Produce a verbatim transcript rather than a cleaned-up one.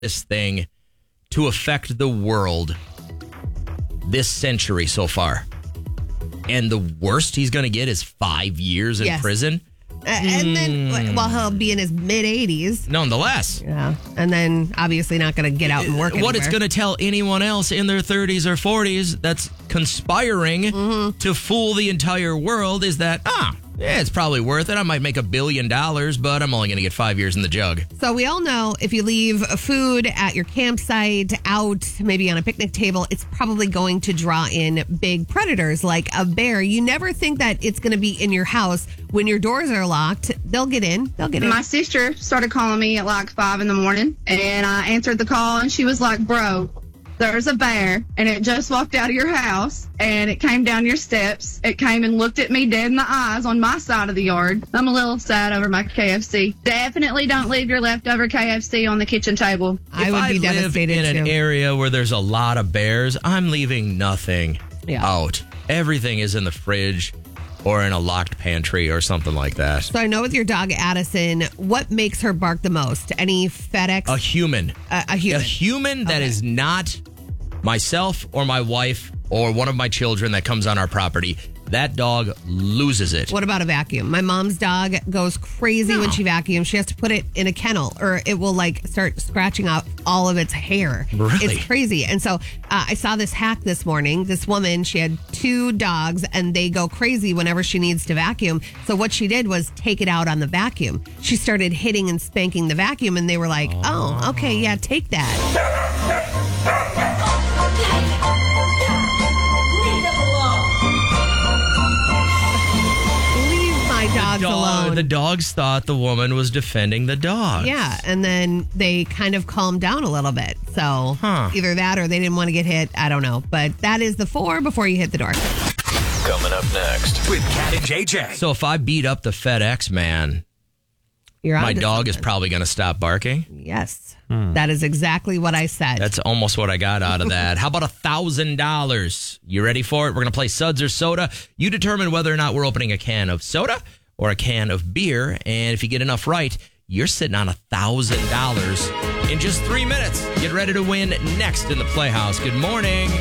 this thing to affect the world this century so far. And the worst he's going to get is five years in Yes. prison. Uh, and then, well, he'll be in his mid eighties. Nonetheless. Yeah. And then obviously not going to get out and work What it's anywhere. going to tell anyone else in their thirties or forties that's conspiring Mm-hmm. to fool the entire world is that, ah, yeah, it's probably worth it. I might make a billion dollars, but I'm only going to get five years in the jug. So we all know if you leave food at your campsite, out, maybe on a picnic table, it's probably going to draw in big predators like a bear. You never think that it's going to be in your house. When your doors are locked, they'll get in. They'll get in. My sister started calling me at like five in the morning, and I answered the call, and she was like, bro, there's a bear, and it just walked out of your house, and it came down your steps. It came and looked at me dead in the eyes on my side of the yard. I'm a little sad over my K F C. Definitely don't leave your leftover K F C on the kitchen table. I if would I be live devastated in an too. area where there's a lot of bears, I'm leaving nothing Yeah. out. Everything is in the fridge or in a locked pantry or something like that. So I know with your dog Addison, what makes her bark the most? Any FedEx? A human. a, a human. A human that Okay. is not myself or my wife or one of my children that comes on our property. That dog loses it. What about a vacuum? My mom's dog goes crazy when she vacuums. She has to put it in a kennel or it will like start scratching out all of its hair. Really? It's crazy. And so uh, I saw this hack this morning. This woman, she had two dogs and they go crazy whenever she needs to vacuum. So what she did was take it out on the vacuum. She started hitting and spanking the vacuum and they were like, oh, okay, yeah, take that. Leave my dogs Dog- alone. the dogs thought the woman was defending the dog. Yeah, and then they kind of calmed down a little bit. So Huh. either that or they didn't want to get hit. I don't know. But that is the four before you hit the door. Coming up next with Cat and J J. So if I beat up the FedEx man, You're my onto dog is something. probably going to stop barking. Yes. That is exactly what I said. That's almost what I got out of that. How about a thousand dollars? You ready for it? We're going to play Suds or Soda. You determine whether or not we're opening a can of soda or a can of beer. And if you get enough right, you're sitting on a thousand dollars in just three minutes. Get ready to win next in the Playhouse. Good morning.